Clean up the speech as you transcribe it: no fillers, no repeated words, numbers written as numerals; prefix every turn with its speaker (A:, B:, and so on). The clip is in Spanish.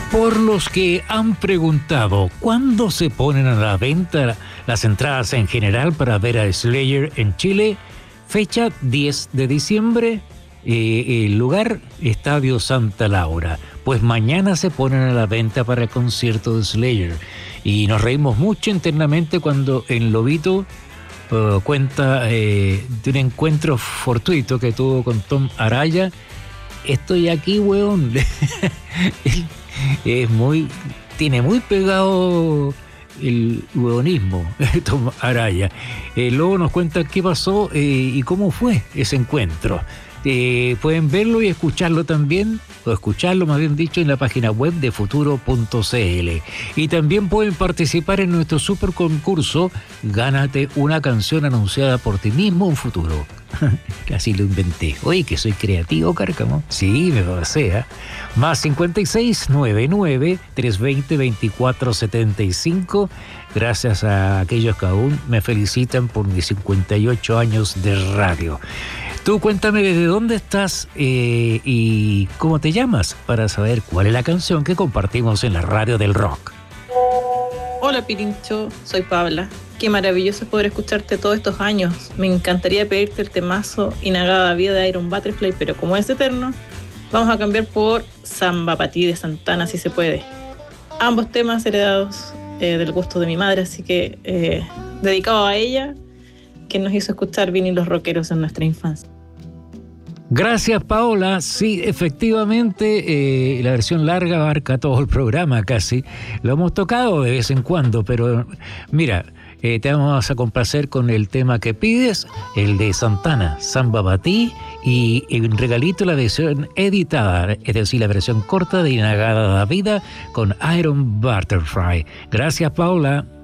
A: Por los que han preguntado cuándo se ponen a la venta las entradas en general para ver a Slayer en Chile, fecha 10 de diciembre, el lugar Estadio Santa Laura. Pues mañana se ponen a la venta para el concierto de Slayer. Y nos reímos mucho internamente cuando el Lobito cuenta de un encuentro fortuito que tuvo con Tom Araya. Estoy aquí, weón. Tiene muy pegado el hueonismo, Tom Araya. Luego nos cuenta qué pasó y cómo fue ese encuentro. Pueden verlo y escucharlo también, o escucharlo más bien dicho, en la página web de futuro.cl. Y también pueden participar en nuestro super concurso Gánate una canción anunciada por ti mismo en futuro. Casi lo inventé. Oye, que soy creativo, Cárcamo. Sí, me pasé, ¿eh? Más 56-99320-2475. Gracias a aquellos que aún me felicitan por mis 58 años de radio. Tú cuéntame desde dónde estás y cómo te llamas para saber cuál es la canción que compartimos en la radio del rock.
B: Hola Pirincho, soy Paula. Qué maravilloso poder escucharte todos estos años. Me encantaría pedirte el temazo Inagada Vida de Iron Butterfly, pero como es eterno, vamos a cambiar por Samba Pa' Ti de Santana, si se puede. Ambos temas heredados del gusto de mi madre, así que dedicado a ella, que nos hizo escuchar vinilos rockeros en nuestra infancia.
A: Gracias, Paola. Sí, efectivamente, la versión larga abarca todo el programa casi. Lo hemos tocado de vez en cuando, pero mira, te vamos a complacer con el tema que pides, el de Santana, Samba Pa' Ti, y en regalito la versión editada, es decir, la versión corta de Inagada Vida con Iron Butterfly. Gracias, Paola.